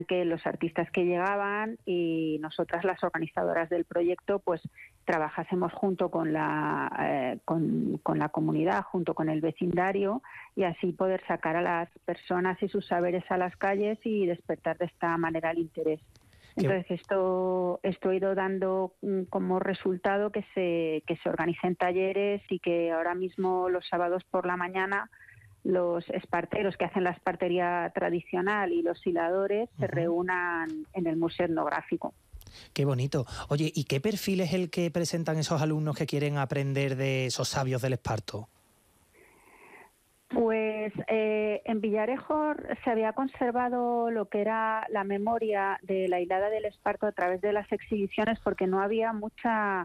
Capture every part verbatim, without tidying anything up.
que los artistas que llegaban y nosotras, las organizadoras del proyecto, pues trabajásemos junto con la eh, con, con la comunidad, junto con el vecindario, y así poder sacar a las personas y sus saberes a las calles y despertar de esta manera el interés. Entonces esto esto ha ido dando como resultado que se que se organicen talleres y que ahora mismo los sábados por la mañana los esparteros que hacen la espartería tradicional y los hiladores uh-huh. se reúnan en el Museo Etnográfico. Qué bonito. Oye, ¿y qué perfil es el que presentan esos alumnos que quieren aprender de esos sabios del esparto? Pues eh, en Villarejo se había conservado lo que era la memoria de la hilada del esparto a través de las exhibiciones, porque no había mucha,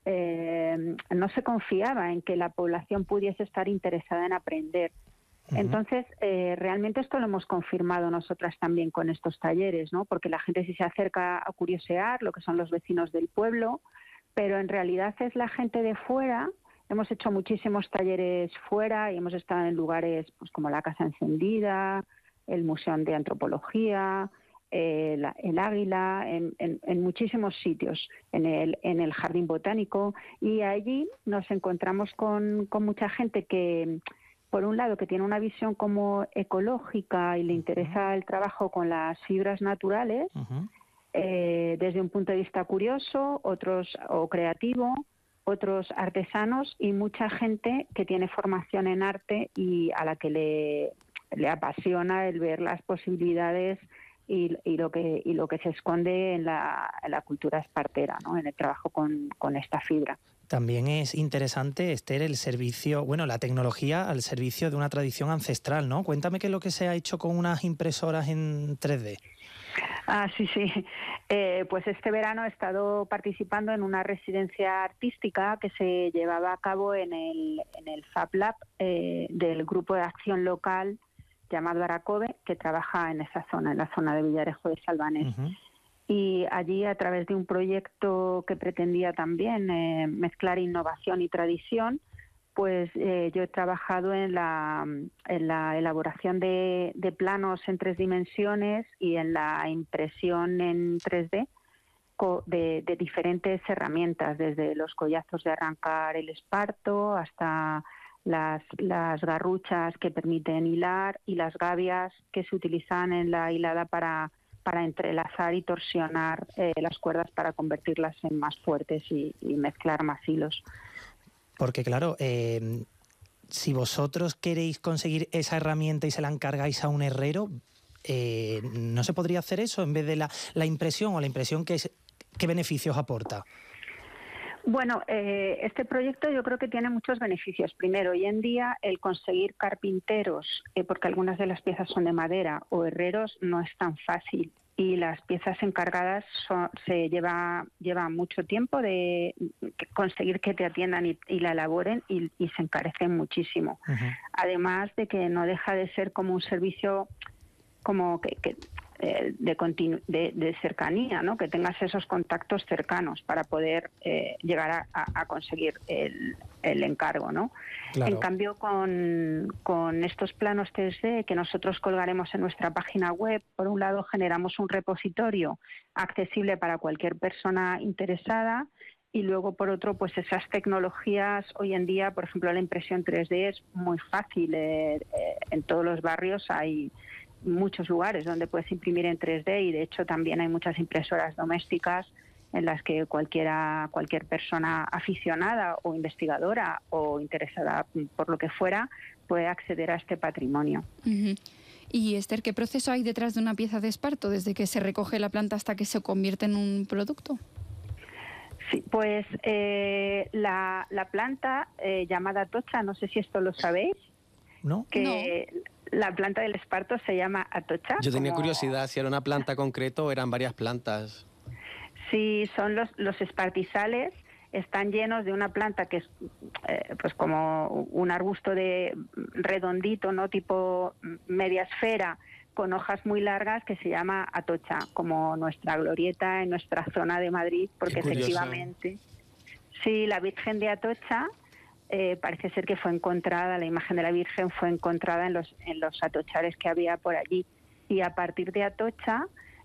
eh, no se confiaba en que la población pudiese estar interesada en aprender. Uh-huh. Entonces, eh, realmente esto lo hemos confirmado nosotras también con estos talleres, ¿no? Porque la gente sí se acerca a curiosear, lo que son los vecinos del pueblo, pero en realidad es la gente de fuera. Hemos hecho muchísimos talleres fuera y hemos estado en lugares pues como la Casa Encendida, el Museo de Antropología, eh, la, el Águila, en, en, en muchísimos sitios, en el, en el Jardín Botánico, y allí nos encontramos con, con mucha gente que, por un lado, que tiene una visión como ecológica y le interesa el trabajo con las fibras naturales, uh-huh. eh, desde un punto de vista curioso, otros o creativo, otros artesanos y mucha gente que tiene formación en arte y a la que le, le apasiona el ver las posibilidades y, y lo que y lo que se esconde en la, en la cultura espartera, ¿no? En el trabajo con, con esta fibra. También es interesante, Esther, el servicio, bueno, la tecnología al servicio de una tradición ancestral, ¿no? Cuéntame qué es lo que se ha hecho con unas impresoras en tres D. Ah, sí, sí. Eh, pues este verano he estado participando en una residencia artística que se llevaba a cabo en el, en el Fab Lab eh, del Grupo de Acción Local llamado Aracobe, que trabaja en esa zona, en la zona de Villarejo de Salvanés. Uh-huh. Y allí, a través de un proyecto que pretendía también eh, mezclar innovación y tradición, pues eh, yo he trabajado en la, en la elaboración de, de planos en tres dimensiones y en la impresión en tres D de, de diferentes herramientas, desde los collazos de arrancar el esparto hasta las, las garruchas que permiten hilar y las gavias que se utilizan en la hilada para, para entrelazar y torsionar eh, las cuerdas para convertirlas en más fuertes y, y mezclar más hilos. Porque claro, eh, si vosotros queréis conseguir esa herramienta y se la encargáis a un herrero, eh, ¿no se podría hacer eso en vez de la, la impresión o la impresión que es, qué beneficios aporta? Bueno, eh, este proyecto yo creo que tiene muchos beneficios. Primero, hoy en día el conseguir carpinteros, eh, porque algunas de las piezas son de madera, o herreros, no es tan fácil. Y las piezas encargadas son, se lleva lleva mucho tiempo de conseguir que te atiendan y, y la elaboren y, y se encarecen muchísimo. Uh-huh. Además de que no deja de ser como un servicio como que, que eh, de, continu, de, de cercanía, ¿no? Que tengas esos contactos cercanos para poder eh, llegar a, a conseguir el, el encargo, ¿no? Claro. En cambio, con, con estos planos tres D que nosotros colgaremos en nuestra página web, por un lado generamos un repositorio accesible para cualquier persona interesada y luego, por otro, pues esas tecnologías hoy en día, por ejemplo, la impresión tres D es muy fácil. Eh, eh, en todos los barrios hay muchos lugares donde puedes imprimir en tres D y de hecho también hay muchas impresoras domésticas en las que cualquiera cualquier persona aficionada o investigadora o interesada por lo que fuera puede acceder a este patrimonio. Uh-huh. Y Esther, ¿qué proceso hay detrás de una pieza de esparto desde que se recoge la planta hasta que se convierte en un producto? Sí, pues eh, la, la planta eh, llamada tocha, no sé si esto lo sabéis. ¿No? Que no. La planta del esparto se llama atocha. Yo tenía como... curiosidad si era una planta concreta o eran varias plantas. Sí, son los, los espartizales, están llenos de una planta que es eh, pues como un arbusto de redondito, ¿no? Tipo media esfera, con hojas muy largas, que se llama atocha, como nuestra glorieta en nuestra zona de Madrid, porque efectivamente, sí, la Virgen de Atocha eh, parece ser que fue encontrada, la imagen de la Virgen fue encontrada en los, en los atochares que había por allí, y a partir de Atocha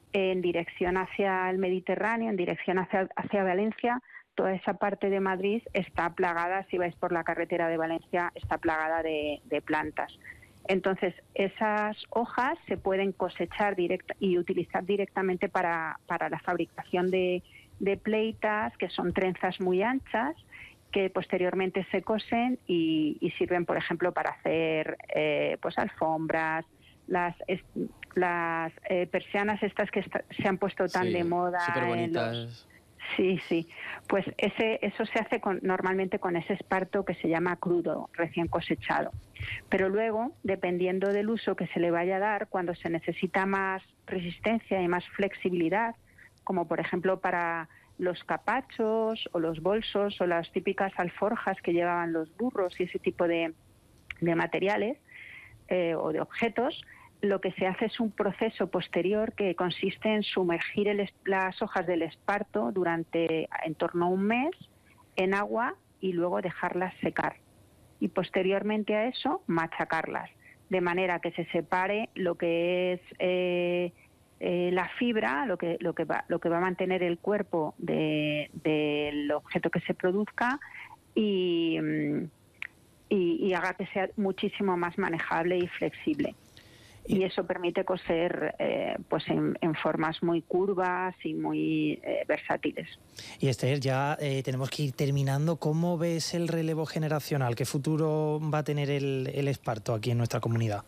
en dirección hacia el Mediterráneo, en dirección hacia, hacia Valencia, toda esa parte de Madrid está plagada, si vais por la carretera de Valencia, está plagada de, de plantas. Entonces, esas hojas se pueden cosechar directa y utilizar directamente para, para la fabricación de, de pleitas, que son trenzas muy anchas, que posteriormente se cosen y, y sirven, por ejemplo, para hacer eh, pues alfombras, las es, las eh, persianas estas que está, se han puesto tan sí, de moda. Superbonitas. En los, sí, sí. Pues ese eso se hace con, normalmente con ese esparto que se llama crudo, recién cosechado. Pero luego, dependiendo del uso que se le vaya a dar, cuando se necesita más resistencia y más flexibilidad, como por ejemplo para los capachos o los bolsos o las típicas alforjas que llevaban los burros y ese tipo de, de materiales eh, o de objetos, lo que se hace es un proceso posterior que consiste en sumergir el, las hojas del esparto durante en torno a un mes en agua y luego dejarlas secar. Y posteriormente a eso, machacarlas, de manera que se separe lo que es eh, eh, la fibra, lo que, lo, que va, lo que va a mantener el cuerpo de, del objeto que se produzca y, y, y haga que sea muchísimo más manejable y flexible. Y eso permite coser eh, pues en, en formas muy curvas y muy eh, versátiles. Y Esther, ya eh, tenemos que ir terminando. ¿Cómo ves el relevo generacional? ¿Qué futuro va a tener el, el esparto aquí en nuestra comunidad?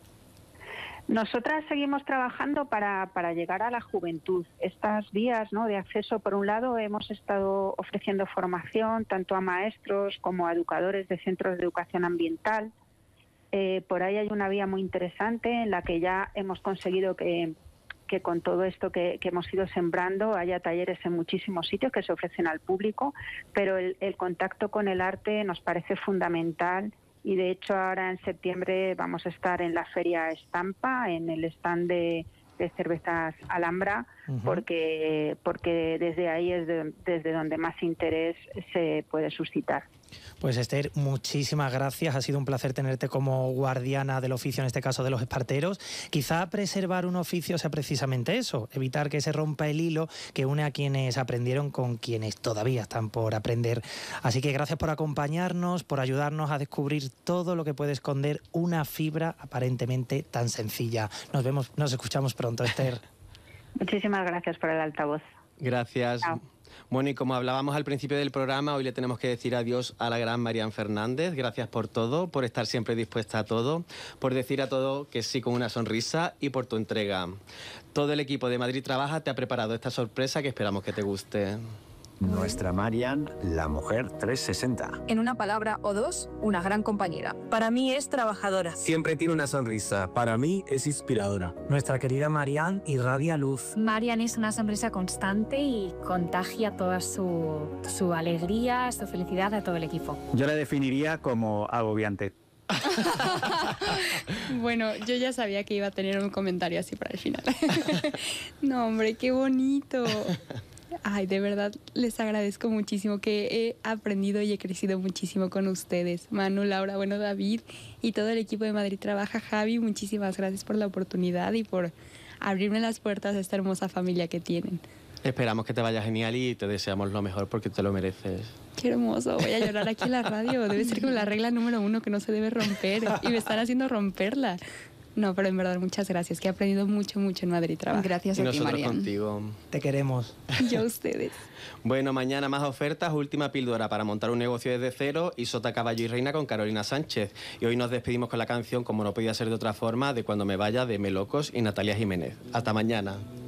Nosotras seguimos trabajando para, para llegar a la juventud. Estas vías, ¿no?, de acceso, por un lado, hemos estado ofreciendo formación tanto a maestros como a educadores de centros de educación ambiental. Eh, por ahí hay una vía muy interesante en la que ya hemos conseguido que, que con todo esto que, que hemos ido sembrando haya talleres en muchísimos sitios que se ofrecen al público, pero el, el contacto con el arte nos parece fundamental y de hecho ahora en septiembre vamos a estar en la Feria Estampa, en el stand de, de cervezas Alhambra, uh-huh. porque, porque desde ahí es de, desde donde más interés se puede suscitar. Pues Esther, muchísimas gracias. Ha sido un placer tenerte como guardiana del oficio, en este caso de los esparteros. Quizá preservar un oficio sea precisamente eso, evitar que se rompa el hilo que une a quienes aprendieron con quienes todavía están por aprender. Así que gracias por acompañarnos, por ayudarnos a descubrir todo lo que puede esconder una fibra aparentemente tan sencilla. Nos vemos, nos escuchamos pronto, Esther. Muchísimas gracias por el altavoz. Gracias. Chao. Bueno, y como hablábamos al principio del programa, hoy le tenemos que decir adiós a la gran Marian Fernández. Gracias por todo, por estar siempre dispuesta a todo, por decir a todo que sí con una sonrisa y por tu entrega. Todo el equipo de Madrid Trabaja te ha preparado esta sorpresa que esperamos que te guste. Nuestra Marian, la mujer trescientos sesenta. En una palabra o dos, una gran compañera. Para mí es trabajadora. Siempre tiene una sonrisa. Para mí es inspiradora. Nuestra querida Marian irradia luz. Marian es una sonrisa constante y contagia toda su, su alegría, su felicidad a todo el equipo. Yo la definiría como agobiante. Bueno, yo ya sabía que iba a tener un comentario así para el final. No, hombre, qué bonito. Ay, de verdad les agradezco muchísimo, que he aprendido y he crecido muchísimo con ustedes. Manu, Laura, bueno, David y todo el equipo de Madrid Trabaja. Javi, muchísimas gracias por la oportunidad y por abrirme las puertas a esta hermosa familia que tienen. Esperamos que te vaya genial y te deseamos lo mejor porque te lo mereces. Qué hermoso, voy a llorar aquí en la radio. Debe ser como la regla número uno que no se debe romper y me están haciendo romperla. No, pero en verdad muchas gracias, que he aprendido mucho, mucho en Madrid Trabaja. Gracias y a ti, nosotros Marian. contigo. Te queremos. Yo a ustedes. Bueno, mañana más ofertas, última píldora para montar un negocio desde cero y Sota, Caballo y Reina con Carolina Sánchez. Y hoy nos despedimos con la canción, como no podía ser de otra forma, de Cuando me vaya, de Melocos y Natalia Jiménez. Hasta mañana.